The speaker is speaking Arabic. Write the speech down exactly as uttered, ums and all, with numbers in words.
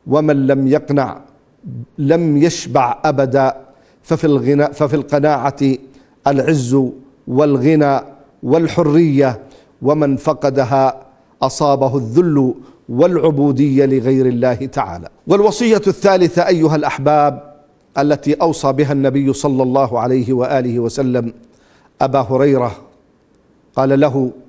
ومن لم يقنع لم يشبع أبدا. ففي الغنى ففي القناعة العز والغنى والحرية، ومن فقدها أصابه الذل والعبودية لغير الله تعالى. والوصية الثالثة أيها الأحباب التي أوصى بها النبي صلى الله عليه وآله وسلم أبا هريرة، قال له: